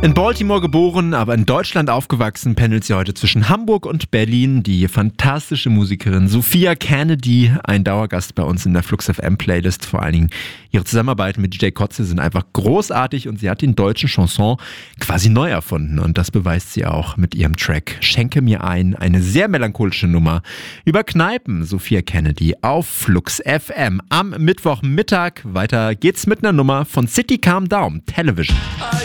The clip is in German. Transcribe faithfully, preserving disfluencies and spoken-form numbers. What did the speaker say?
In Baltimore geboren, aber in Deutschland aufgewachsen, pendelt sie heute zwischen Hamburg und Berlin. Die fantastische Musikerin Sophia Kennedy, ein Dauergast bei uns in der Flux F M Playlist. Vor allen Dingen ihre Zusammenarbeit mit D J Kotze sind einfach großartig und sie hat den deutschen Chanson quasi neu erfunden. Und das beweist sie auch mit ihrem Track Schenke mir ein, eine sehr melancholische Nummer über Kneipen. Sophia Kennedy auf Flux F M am Mittwochmittag. Weiter geht's mit einer Nummer von City Calm Down Television.